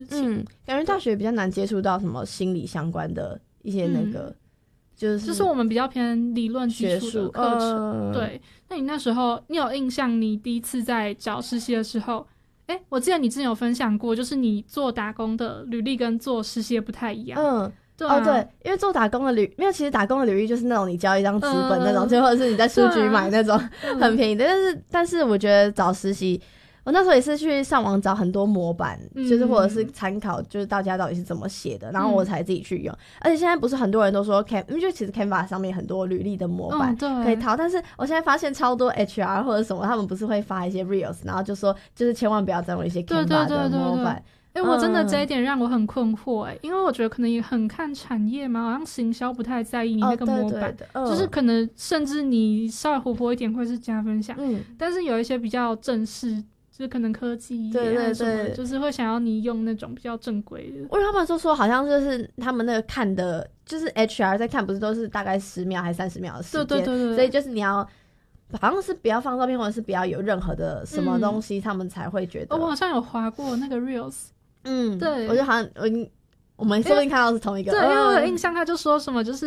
情。感觉大学比较难接触到什么心理相关的一些那个，就是我们比较偏理论基础的课程。对，那你那时候你有印象，你第一次在找实习的时候，我记得你之前有分享过，就是你做打工的履历跟做实习也不太一样。对啊， 对，因为做打工的没有，其实打工的履历就是那种你交一张纸本那种，或者是你在书局买那种很便宜的。但是我觉得找实习，我那时候也是去上网找很多模板，就是或者是参考，就是大家到底是怎么写的，然后我才自己去用。而且现在不是很多人都说因为其实 Canva 上面很多履历的模板可以套，但是我现在发现超多 HR 或者什么，他们不是会发一些 Reels， 然后就说就是千万不要再用一些 Canva 的模板。 我真的这一点让我很困惑因为我觉得可能也很看产业嘛，好像行销不太在意你那个模板，就是可能甚至你稍微活泼一点会是加分项，但是有一些比较正式，就是可能科技业什么，就是会想要你用那种比较正规的。 因为他们说好像就是他们那个看的，就是 HR 在看不是都是大概10秒还是30秒的时间，对，所以就是你要好像是不要放照片或者是不要有任何的什么东西，他们才会觉得。 我好像有滑过那个 Reels。对， 我就好像我们说不定看到是同一个。 对，因为我有印象，他就说什么就是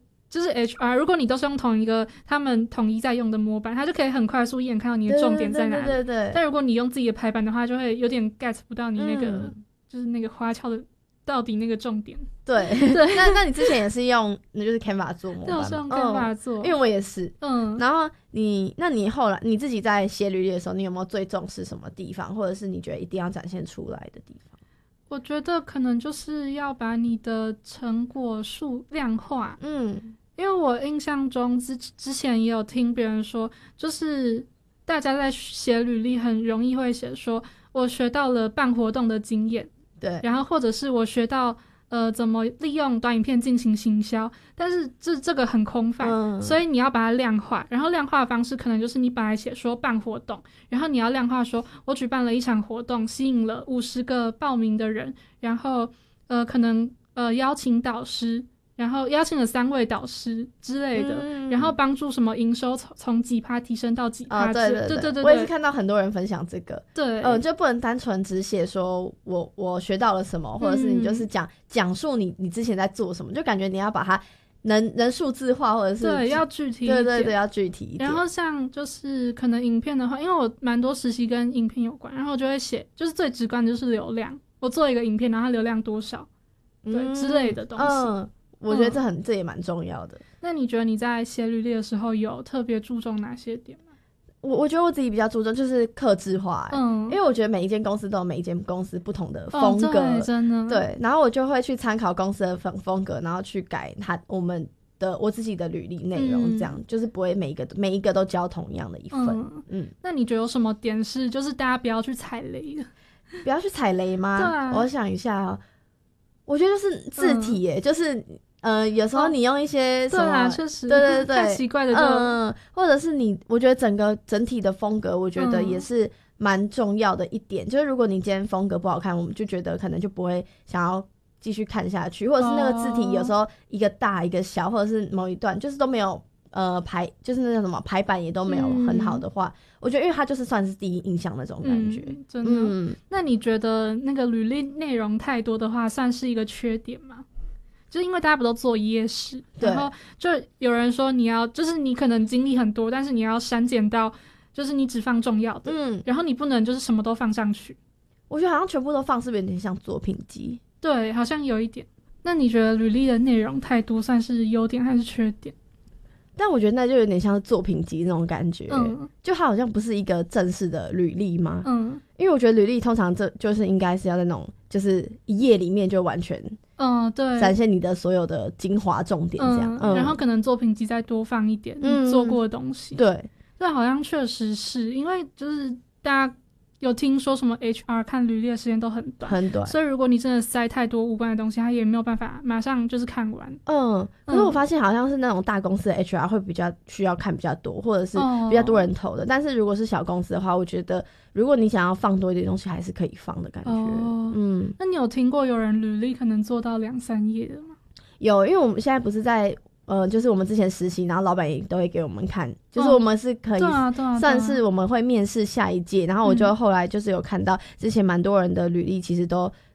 HR， 如果你都是用同一个他们统一在用的模板，他就可以很快速一眼看到你的重点在哪里。对。但如果你用自己的排版的话，就会有点 get 不到你那个就是那个花俏的到底那个重点。 对。那你之前也是用就是 Canva 做模板？ 对，我是用 Canva 做， 因为我也是。然后那你后来你自己在写履历的时候，你有没有最重视什么地方，或者是你觉得一定要展现出来的地方？ 我觉得可能就是要把你的成果数量化。因为我印象中之前也有听别人说，就是大家在写履历很容易会写说我学到了办活动的经验，对，然后或者是我学到怎么利用短影片进行行销，但是这个很空泛，所以你要把它量化，然后量化的方式可能就是你本来写说办活动，然后你要量化说我举办了一场活动，吸引了50个报名的人，然后可能邀请导师，然后邀请了3位导师之类的，然后帮助什么营收从几%提升到几%。对， 我也是看到很多人分享这个。对，就不能单纯只写说我学到了什么，或者是你就是讲述你之前在做什么，就感觉你要把它能数字化，或者是对要具体一点。 对，要具体一点。 然后像就是可能影片的话，因为我蛮多实习跟影片有关，然后我就会写，就是最直观的就是流量，我做一个影片，然后它流量多少，对之类的东西。 我觉得这也蛮重要的。 那你觉得你在写履历的时候有特别注重哪些点吗？ 我觉得我自己比较注重就是客制化，因为我觉得每一间公司都有每一间公司不同的风格， 对，真的。 对，然后我就会去参考公司的风格，然后去改我自己的履历内容，这样就是不会每一个都交同样的一份。 那你觉得有什么点是就是大家不要去踩雷的？ 不要去踩雷吗？对啊，我想一下我觉得就是字体耶，就是有时候你用一些什么， 对啊，确实， 对， 太奇怪的就或者是我觉得整体的风格，我觉得也是蛮重要的一点。就是如果你今天风格不好看，我们就觉得可能就不会想要继续看下去，或者是那个字体有时候一个大一个小，或者是某一段就是都没有就是那叫什么排版也都没有很好的话，我觉得因为它就是算是第一印象那种感觉。 真的。那你觉得那个履历内容太多的话算是一个缺点吗？就是因为大家不都做一页式，然后就有人说你要就是你可能经历很多，但是你要删减到就是你只放重要的，然后你不能就是什么都放上去。 我觉得好像全部都放是不是有点像作品集？ 对，好像有一点。那你觉得履历的内容太多算是优点还是缺点？ 但我觉得那就有点像是作品集那种感觉，就它好像不是一个正式的履历嘛。因为我觉得履历通常这就是应该是要在那种就是一页里面就完全对展现你的所有的精华重点这样。 然后可能作品集再多放一点你做过的东西。 对， 这好像确实是因为就是大家有听说什么 HR 看履历的时间都很短，所以如果你真的塞太多无关的东西，他也没有办法马上就是看完。 可是我发现好像是那种大公司的 HR 会比较需要看比较多，或者是比较多人投的。但是如果是小公司的话，我觉得如果你想要放多一点东西，还是可以放的感觉。 那你有听过有人履历可能做到2-3页的吗？ 有，因为我们现在不是在就是我们之前实习，然后老板也都会给我们看，就是我们是可以算是我们会面试下一届，然后我就后来就是有看到之前蛮多人的履历其实都